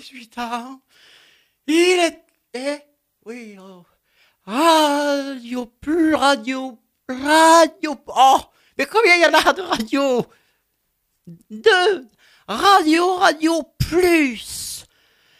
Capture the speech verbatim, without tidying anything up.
dix-huit ans. Il était, oui, oh, Radio Plus, Radio, Radio, oh, mais combien il y en a de radio? Deux, Radio, Radio Plus.